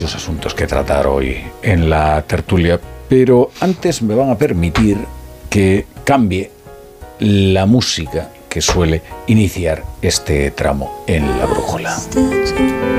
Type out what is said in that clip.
Los asuntos que tratar hoy en la tertulia, pero antes me van a permitir que cambie la música que suele iniciar este tramo en La Brújula.